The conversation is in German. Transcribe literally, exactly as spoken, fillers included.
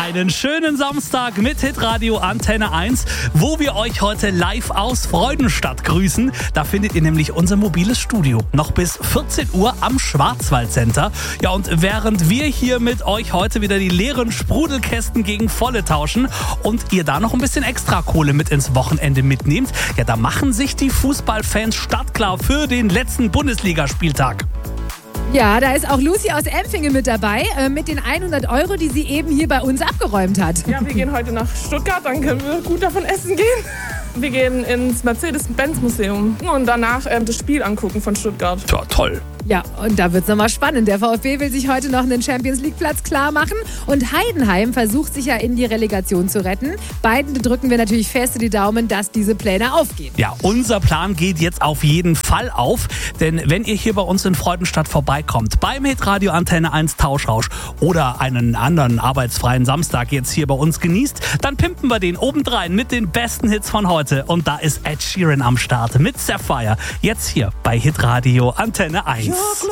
Einen schönen Samstag mit Hitradio Antenne eins, wo wir euch heute live aus Freudenstadt grüßen. Da findet ihr nämlich unser mobiles Studio noch bis vierzehn Uhr am Schwarzwaldcenter. Ja, und während wir hier mit euch heute wieder die leeren Sprudelkästen gegen volle tauschen und ihr da noch ein bisschen extra Kohle mit ins Wochenende mitnehmt, ja, da machen sich die Fußballfans startklar für den letzten Bundesligaspieltag. Ja, da ist auch Lucy aus Empfingen mit dabei, äh, mit den hundert Euro, die sie eben hier bei uns abgeräumt hat. Ja, wir gehen heute nach Stuttgart, dann können wir gut davon essen gehen. Wir gehen ins Mercedes-Benz-Museum und danach ähm, das Spiel angucken von Stuttgart. Ja, toll. Ja, und da wird's nochmal spannend. Der VfB will sich heute noch einen Champions-League-Platz klar machen und Heidenheim versucht sich ja in die Relegation zu retten. Beiden drücken wir natürlich fest die Daumen, dass diese Pläne aufgehen. Ja, unser Plan geht jetzt auf jeden Fall auf, denn wenn ihr hier bei uns in Freudenstadt vorbeikommt, beim Hitradio Antenne eins Tauschrausch oder einen anderen arbeitsfreien Samstag jetzt hier bei uns genießt, dann pimpen wir den obendrein mit den besten Hits von heute. Und da ist Ed Sheeran am Start mit Sapphire. Jetzt hier bei Hitradio Antenne eins.